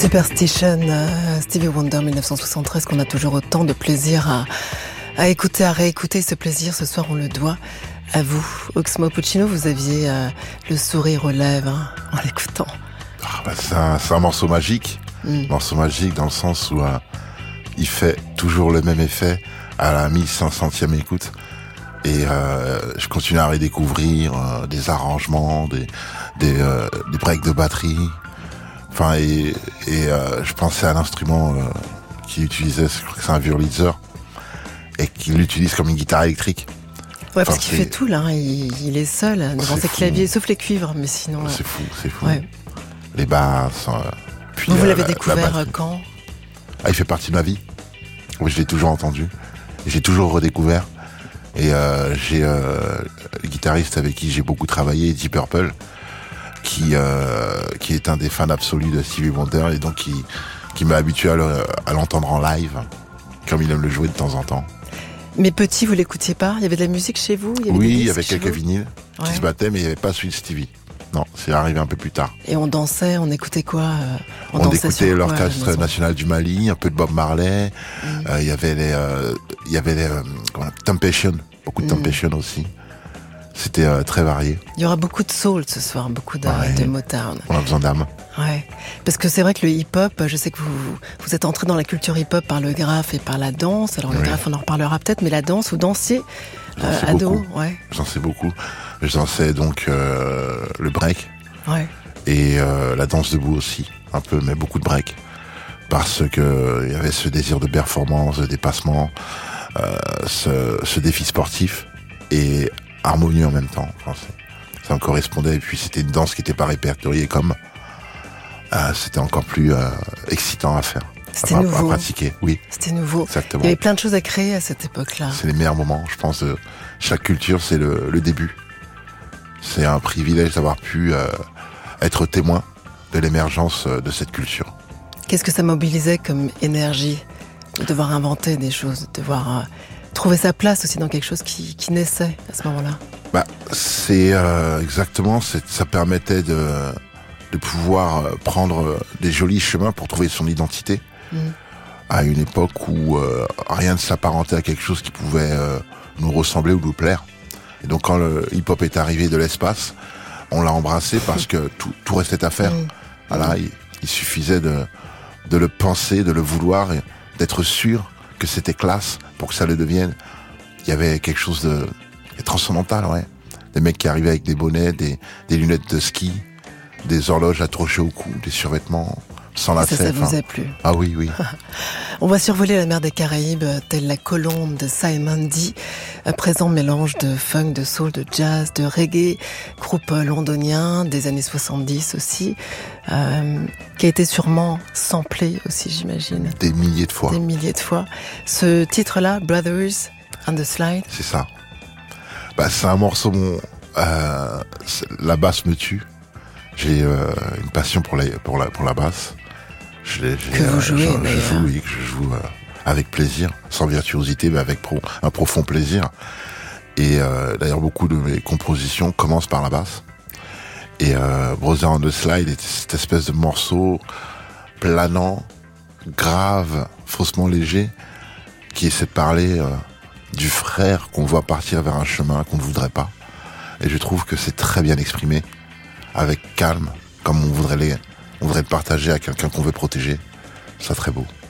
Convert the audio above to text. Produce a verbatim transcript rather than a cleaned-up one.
Superstition, euh, Stevie Wonder dix-neuf cent soixante-treize, qu'on a toujours autant de plaisir à, à écouter, à réécouter. Ce plaisir, ce soir, on le doit à vous. Oxmo Puccino, vous aviez euh, le sourire aux lèvres hein, en l'écoutant. Ah bah c'est, un, c'est un morceau magique, mm. morceau magique dans le sens où euh, il fait toujours le même effet à la mille cinq centième écoute. Et euh, je continue à redécouvrir euh, des arrangements, des des, euh, des breaks de batterie. Enfin et, et euh, je pensais à l'instrument euh, qu'il utilisait, je crois que c'est un Wurlitzer, et qu'il l'utilise comme une guitare électrique. Ouais, enfin, parce qu'il fait tout là, hein. il, il est seul devant ses claviers, sauf les cuivres, mais sinon. C'est fou, c'est fou. Ouais. Les basses. Euh, puis, vous, vous euh, l'avez la, découvert la quand? Ah, il fait partie de ma vie. Oui, je l'ai toujours entendu, j'ai toujours redécouvert. Et euh, j'ai euh, le guitariste avec qui j'ai beaucoup travaillé, Deep Purple, qui euh, qui est un des fans absolus de Stevie Wonder et donc qui qui m'a habitué à, le, à l'entendre en live, comme il aime le jouer de temps en temps. Mais petit, vous l'écoutiez pas? Il y avait de la musique chez vous? Il y avait Oui, des il y avait chez quelques vous vinyles ouais. qui se battaient, mais il n'y avait pas celui de Stevie. Non, c'est arrivé un peu plus tard. Et on dansait, on écoutait quoi? On, on écoutait l'Orchestre quoi, National du Mali, un peu de Bob Marley. Il mm. euh, y avait les, il euh, y avait les, euh, comment, Temptation, beaucoup de mm. Temptation aussi. C'était euh, très varié. Il y aura beaucoup de soul ce soir, beaucoup de, ouais. de Motown. On a besoin d'âme. Ouais, parce que c'est vrai que le hip-hop, je sais que vous vous êtes entré dans la culture hip-hop par le graphe et par la danse. Alors le oui. graphe, on en reparlera peut-être, mais la danse, vous dansiez euh, ado, ouais. J'en sais beaucoup. Je dansais donc euh, le break. Ouais. Et euh, la danse debout aussi, un peu, mais beaucoup de break. Parce que il y avait ce désir de performance, de dépassement, euh, ce, ce défi sportif et harmonieux en même temps. Enfin, ça me correspondait. Et puis c'était une danse qui n'était pas répertoriée comme. Euh, c'était encore plus euh, excitant à faire. C'était à, nouveau. À pratiquer, oui. C'était nouveau. Exactement. Il y avait plein de choses à créer à cette époque-là. C'est les meilleurs moments, je pense. De chaque culture, c'est le, le début. C'est un privilège d'avoir pu euh, être témoin de l'émergence de cette culture. Qu'est-ce que ça mobilisait comme énergie de devoir inventer des choses, de devoir euh, trouver sa place aussi dans quelque chose qui, qui naissait à ce moment-là? Bah, c'est euh, exactement, c'est, ça permettait de, de pouvoir prendre des jolis chemins pour trouver son identité. Mmh. À une époque où euh, rien ne s'apparentait à quelque chose qui pouvait euh, nous ressembler ou nous plaire. Et donc quand le hip-hop est arrivé de l'espace, on l'a embrassé parce que tout, tout restait à faire. Mmh. Voilà, il, il suffisait de, de le penser, de le vouloir, et d'être sûr que c'était classe pour que ça le devienne. Il y avait quelque chose de, de transcendantal, ouais. Des mecs qui arrivaient avec des bonnets, des, des lunettes de ski, des horloges accrochées au cou, des survêtements sans lacets. Ça, ça vous a plu? Ah oui, oui. On va survoler la mer des Caraïbes, telle la colombe de Simon D. Un présent mélange de funk, de soul, de jazz, de reggae, groupe londonien des années soixante-dix aussi, euh, qui a été sûrement samplé aussi, j'imagine. Des milliers de fois. Des milliers de fois. Ce titre-là, Brothers on the Slide. C'est ça. Bah, c'est un morceau, bon, euh, la basse me tue. J'ai euh, une passion pour la, pour la, pour la basse. Je, l'ai, que vous jouez, je, je joue, oui, que je joue euh, avec plaisir, sans virtuosité, mais avec pro, un profond plaisir. Et euh, d'ailleurs, beaucoup de mes compositions commencent par la basse. Et euh, Brother on the Slide est cette espèce de morceau planant, grave, faussement léger, qui essaie de parler euh, du frère qu'on voit partir vers un chemin qu'on ne voudrait pas. Et je trouve que c'est très bien exprimé, avec calme, comme on voudrait les, on voudrait le partager à quelqu'un qu'on veut protéger. C'est très beau.